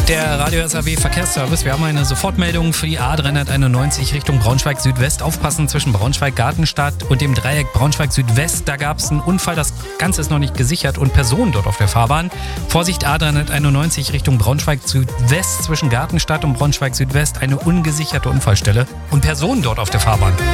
Der Radio SAW Verkehrsservice. Wir haben eine Sofortmeldung für die A391 Richtung Braunschweig Südwest. Aufpassen zwischen Braunschweig Gartenstadt und dem Dreieck Braunschweig Südwest. Da gab es einen Unfall, das Ganze ist noch nicht gesichert und Personen dort auf der Fahrbahn. Vorsicht, A391 Richtung Braunschweig Südwest zwischen Gartenstadt und Braunschweig Südwest. Eine ungesicherte Unfallstelle und Personen dort auf der Fahrbahn.